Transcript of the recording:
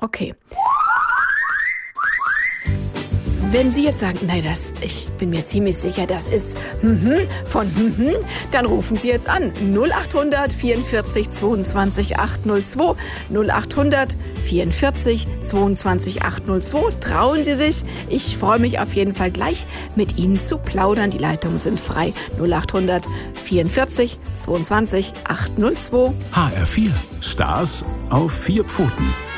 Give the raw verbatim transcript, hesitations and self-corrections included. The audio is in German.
Okay. Wenn Sie jetzt sagen, nein, das, ich bin mir ziemlich sicher, das ist mhm, von mhm, dann rufen Sie jetzt an. null acht hundert vierundvierzig zweiundzwanzig achthundertzwei. null acht hundert vierundvierzig zweiundzwanzig achthundertzwei. Trauen Sie sich. Ich freue mich auf jeden Fall gleich, mit Ihnen zu plaudern. Die Leitungen sind frei. null acht hundert vierundvierzig zweiundzwanzig achthundertzwei. H R vier. Stars auf vier Pfoten.